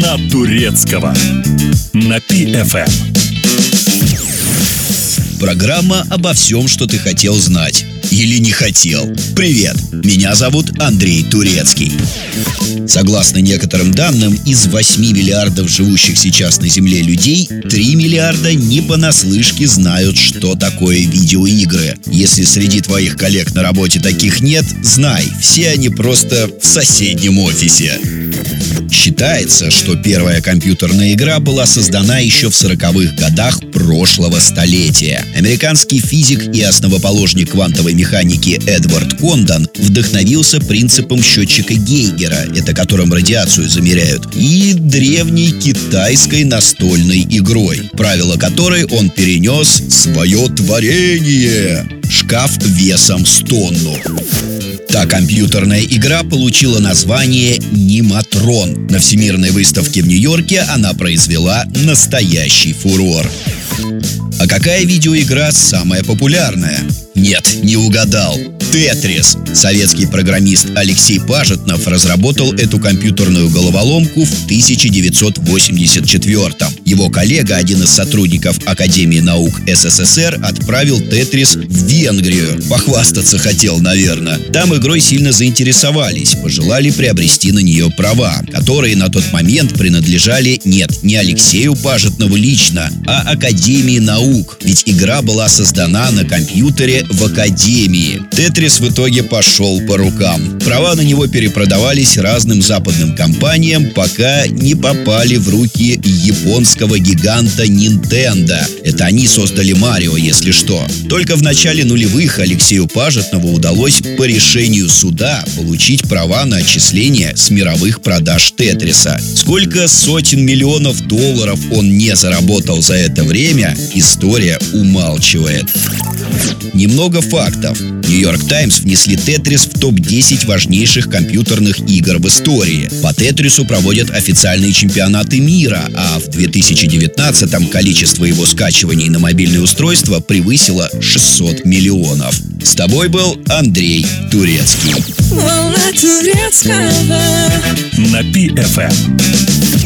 Волна турецкого на Пи-ФМ. Программа обо всем, что ты хотел знать или не хотел. Привет, меня зовут Андрей Турецкий. Согласно некоторым данным, из 8 миллиардов живущих сейчас на Земле людей, 3 миллиарда не понаслышке знают, что такое видеоигры. Если среди твоих коллег на работе таких нет, знай, все они просто в соседнем офисе. Считается, что первая компьютерная игра была создана еще в 40-х годах прошлого столетия. Американский физик и основоположник квантовой механики Эдвард Кондон вдохновился принципом счетчика Гейгера, это которым радиацию замеряют, и древней китайской настольной игрой, правила которой он перенес в свое творение — шкаф весом с тонну. Та компьютерная игра получила название «Нематрон». На Всемирной выставке в Нью-Йорке она произвела настоящий фурор. А какая видеоигра самая популярная? Нет, не угадал. «Тетрис». Советский программист Алексей Пажетнов разработал эту компьютерную головоломку в 1984-м. Его коллега, один из сотрудников Академии наук СССР, отправил «Тетрис» в Венгрию. Похвастаться хотел, наверное. Там игрой сильно заинтересовались, пожелали приобрести на нее права, которые на тот момент принадлежали, нет, не Алексею Пажетнову лично, а Академии наук. Ведь игра была создана на компьютере в Академии. «Тетрис» в итоге пошел по рукам. Права на него перепродавались разным западным компаниям, пока не попали в руки японского гиганта Nintendo. Это они создали Марио, если что. Только в начале нулевых Алексею Пажетнову удалось по решению суда получить права на отчисление с мировых продаж «Тетриса». Сколько сотен миллионов долларов он не заработал за это время, история умалчивает. Немного фактов. «Нью-Йорк Таймс» внесли «Тетрис» в топ-10 важнейших компьютерных игр в истории. По «Тетрису» проводят официальные чемпионаты мира, а в 2019-м количество его скачиваний на мобильные устройства превысило 600 миллионов. С тобой был Андрей Турецкий. На Пи-ФМ.